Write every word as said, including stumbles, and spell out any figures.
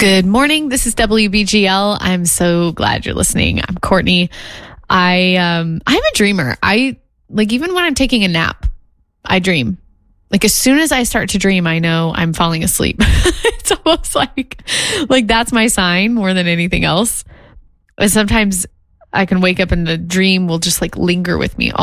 Good morning. This is W B G L. I'm so glad you're listening. I'm Courtney. I um I'm a dreamer. I like even when I'm taking a nap, I dream. Like as soon as I start to dream, I know I'm falling asleep. It's almost like like that's my sign more than anything else. And sometimes I can wake up and the dream will just like linger with me